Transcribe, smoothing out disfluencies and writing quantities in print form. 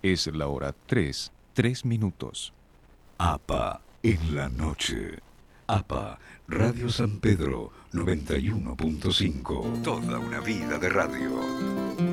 Es la hora 3:03. APA en la noche. APA, Radio San Pedro 91.5. Toda una vida de radio.